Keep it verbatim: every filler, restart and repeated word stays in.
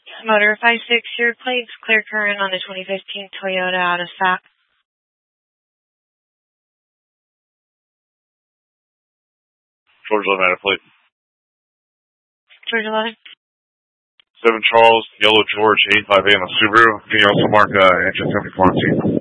Motor five six, your plates, clear current on the twenty fifteen Toyota out of stock. George eleven out of plate. George eleven. seven Charles, Yellow George, eight five A on the Subaru. Can you also mark uh, engine seventy-four on scene?